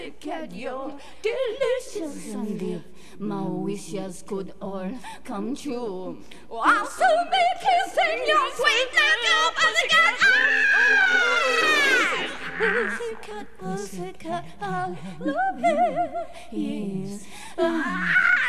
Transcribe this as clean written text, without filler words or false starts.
Pussycat, you're delicious and if my wishes could all come true, I'll soon be kissing your sweet little pussycat. Pussycat, pussycat, I love you. Yes.